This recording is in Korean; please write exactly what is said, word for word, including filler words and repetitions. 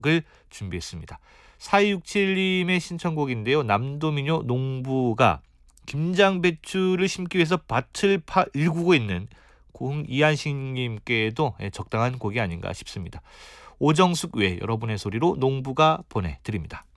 준비했습니다. 사이육칠님의 신청곡인데요. 남도민요 농부가 김장배추를 심기 위해서 밭을 파, 일구고 있는 고흥 이한식님께도 적당한 곡이 아닌가 싶습니다. 오정숙 외 여러분의 소리로 농부가 보내드립니다.